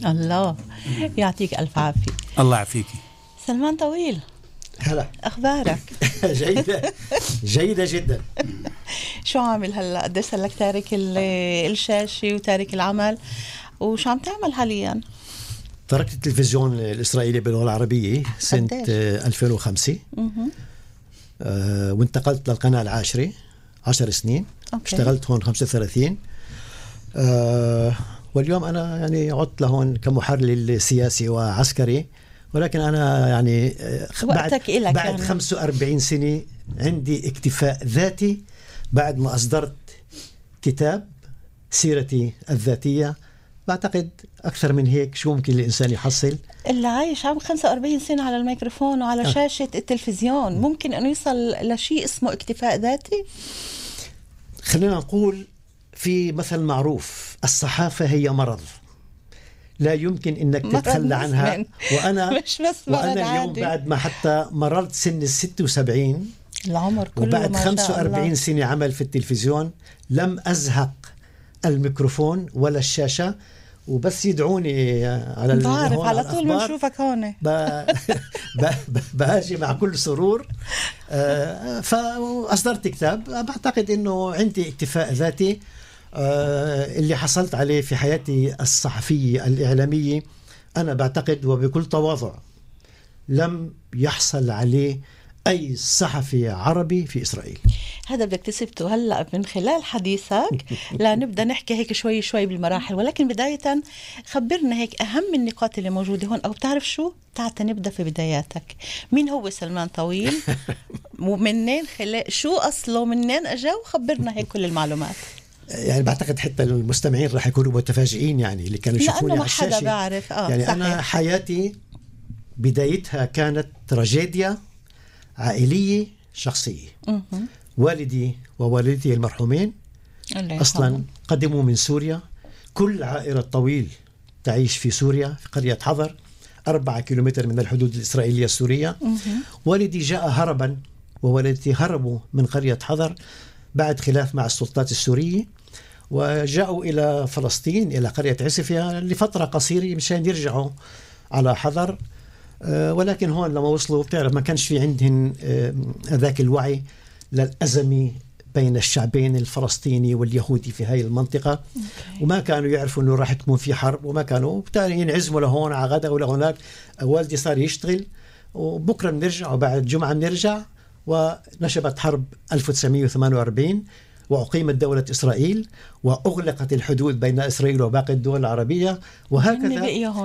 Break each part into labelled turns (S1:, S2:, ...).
S1: الله يعطيك ألف عافية.
S2: الله يعافيكي.
S1: سلمان طويل،
S3: هلا
S1: أخبارك؟
S3: جيدة جدا.
S1: شو عامل هلا؟ قديش صار لك تارك الشاشة وتارك العمل، وشو عم تعمل حاليا؟
S3: تركت التلفزيون الإسرائيلي باللغة العربية سنة 2005. وانتقلت للقناة العاشرة 10 سنين. اشتغلت هون 35. واليوم أنا يعني عدت لهون كمحرر سياسي وعسكري، ولكن أنا يعني بعد 45 سنة عندي اكتفاء ذاتي بعد ما أصدرت كتاب سيرتي الذاتية. بعتقد أكثر من هيك شو ممكن الإنسان يحصل؟
S1: اللي عايش عم 45 سنة على الميكروفون وعلى شاشة التلفزيون ممكن أنه يصل لشيء اسمه اكتفاء ذاتي؟
S3: خلينا نقول في مثل معروف: الصحافة هي مرض لا يمكن انك تتخلى عنها. وانا اليوم بعد ما حتى مررت سن 76
S1: العمر كله،
S3: وبعد 45 سنة عمل في التلفزيون، لم أزهق الميكروفون ولا الشاشة. وبس يدعوني
S1: على طول بنشوفك هون
S3: باجي مع كل سرور. فأصدرت كتاب. بعتقد انه عندي اكتفاء ذاتي اللي حصلت عليه في حياتي الصحفية الإعلامية. أنا بعتقد وبكل تواضع لم يحصل عليه أي صحفي عربي في إسرائيل.
S1: هذا بدك تثبته هلأ من خلال حديثك. لا نبدأ نحكي هيك شوي شوي بالمراحل، ولكن بداية خبرنا هيك أهم النقاط اللي موجودة هون، أو بتعرف شو؟ تعال نبدأ في بداياتك. مين هو سلمان طويل؟ ومنين شو أصله؟ منين أجا؟ وخبرنا هيك كل المعلومات.
S3: يعني بعتقد حتى المستمعين راح يكونوا متفاجئين، يعني اللي كانوا يشوفوني على الشاشة.
S1: حدا بعرف.
S3: يعني صحيح. أنا حياتي بدايتها كانت تراجيديا عائلية شخصية. والدي ووالدتي المرحومين أصلا قدموا من سوريا. كل عائلة طويل تعيش في سوريا في قرية حضر 4 كيلومتر من الحدود الإسرائيلية السورية. والدي جاء هربا ووالدتي هربوا من قرية حضر بعد خلاف مع السلطات السورية، وجاءوا إلى فلسطين إلى قرية عسفيا لفترة قصيرة مشان يرجعوا على حضر. ولكن هون لما وصلوا بتعرف ما كانش في عندهم ذاك الوعي للأزمة بين الشعبين الفلسطيني واليهودي في هاي المنطقة. وما كانوا يعرفوا أنه راح تكون في حرب، وما كانوا بالتالي ينعزموا لهون على غدا ولا هناك. والدي صار يشتغل وبكرة بنرجع وبعد جمعة بنرجع. ونشبت حرب 1948 وأقيمت دولة إسرائيل وأغلقت الحدود بين إسرائيل وباقي الدول العربية. وهكذا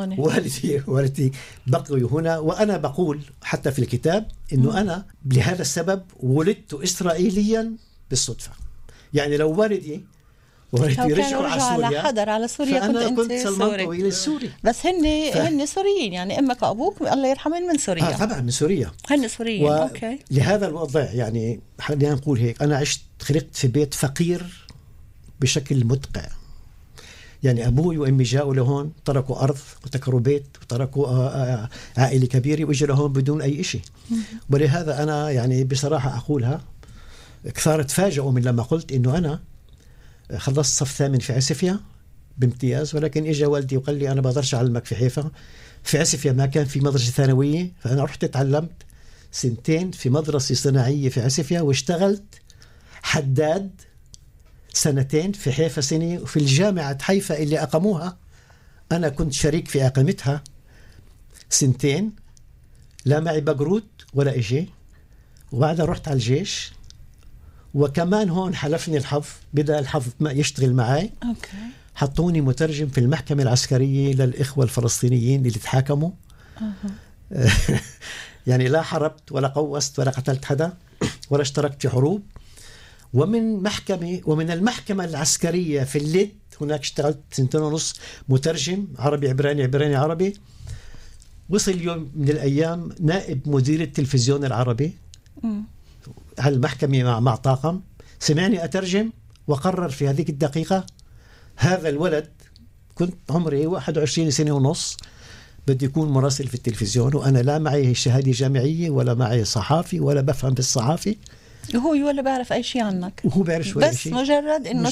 S3: والدي بقوا هنا. وأنا بقول حتى في الكتاب إنه أنا لهذا السبب ولدت إسرائيليا بالصدفة. يعني لو والدي رجعوا
S1: على سوريا كنت
S3: سلمان طويل السوري.
S1: بس هن سوريين، يعني امك وابوك الله يرحمهم من سوريا.
S3: طبعا من سوريا،
S1: هن سوريين. اوكي.
S3: لهذا الوضع يعني خلينا نقول هيك، انا خلقت في بيت فقير بشكل مدقع. يعني ابوي وامي جاءوا لهون، تركوا ارض وتركوا بيت وتركوا عائله كبيره واجوا لهون بدون اي شيء. ولهذا انا يعني بصراحه اقولها، كثار تفاجئوا من لما قلت انه انا خلصت صف 8 في عسفيا بامتياز، ولكن اجى والدي وقال لي انا بقدرش اعلمك في حيفا. في عسفيا ما كان في مدرسه ثانويه، فانا رحت تعلمت 2 سنين في مدرسه صناعيه في عسفيا، واشتغلت حداد 2 سنين في حيفا سنه. وفي الجامعه حيفا اللي اقاموها انا كنت شريك في اقامتها 2 سنين، لا معي بقروت ولا شيء. وبعدها رحت على الجيش، وكمان هون حلفني الحظ، بدأ الحظ يشتغل معي. حطوني مترجم في المحكمة العسكرية للإخوة الفلسطينيين اللي تحاكموا. يعني لا حربت ولا قوست ولا قتلت حدا ولا اشتركت في حروب. ومن المحكمة العسكرية في الليد هناك اشتغلت 2.5 سنين مترجم عربي عبراني عبراني عربي. وصل يوم من الأيام نائب مدير التلفزيون العربي هالمحكمة مع طاقم سمعني أترجم، وقرر في هذه الدقيقة هذا الولد، كنت عمري 21 سنة ونص، بدي يكون مراسل في التلفزيون، وأنا لا معي شهادة جامعية ولا معي صحافي ولا بفهم بالصحافي،
S1: وهو ولا بعرف أي شيء عنك،
S3: وهو بعرف شوي
S1: بس شيء. مجرد إنه